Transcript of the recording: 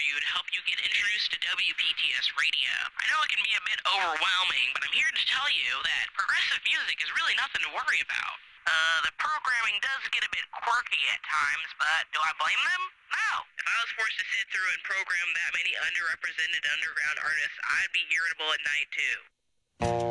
interview to help you get introduced to WPTS Radio. I know it can be a bit overwhelming, but I'm here to tell you that progressive music is really nothing to worry about. The programming does get a bit quirky at times, but do I blame them? No. If I was forced to sit through and program that many underrepresented underground artists, I'd be irritable at night too.